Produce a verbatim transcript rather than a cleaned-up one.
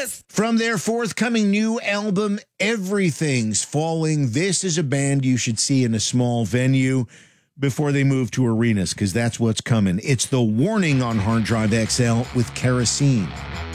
this. From their forthcoming new album, Everything's Falling. This is a band you should see in a small venue before they move to arenas, because that's what's coming. It's The Warning on Hard Drive X L with Kerosene.